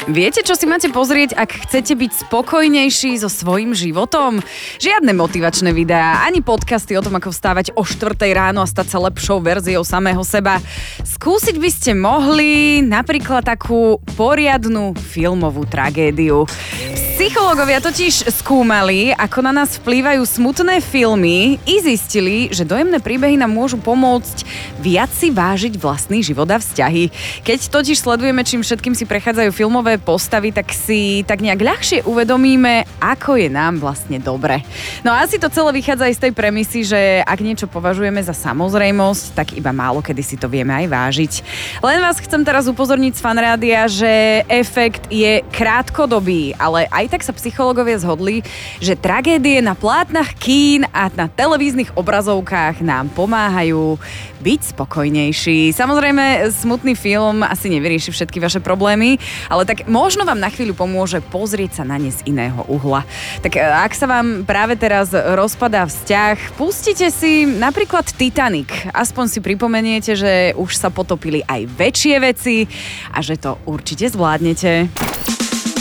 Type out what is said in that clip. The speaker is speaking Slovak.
Viete, čo si máte pozrieť, ak chcete byť spokojnejší so svojím životom? Žiadne motivačné videá, ani podcasty o tom, ako vstávať o 4 ráno a stať sa lepšou verziou samého seba. Skúsiť by ste mohli napríklad takú poriadnu filmovú tragédiu. Psychológovia totiž skúmali, ako na nás vplývajú smutné filmy i zistili, že dojemné príbehy nám môžu pomôcť viac si vážiť vlastný život a vzťahy. Keď totiž sledujeme, čím všetkým si prechádzajú filmové postavy, tak si tak nejak ľahšie uvedomíme, ako je nám vlastne dobre. No a asi to celé vychádza aj z tej premisy, že ak niečo považujeme za samozrejmosť, tak iba málo kedy si to vieme aj vážiť. Len vás chcem teraz upozorniť z Fanrádia, že efekt je krátkodobý, ale aj tak sa psychológovia zhodli, že tragédie na plátnach kín a na televíznych obrazovkách nám pomáhajú byť spokojnejší. Samozrejme, smutný film asi nevyrieši všetky vaše problémy, ale tak možno vám na chvíľu pomôže pozrieť sa na ne z iného uhla. Tak ak sa vám práve teraz rozpadá vzťah, pustite si napríklad Titanic. Aspoň si pripomeniete, že už sa potopili aj väčšie veci a že to určite zvládnete.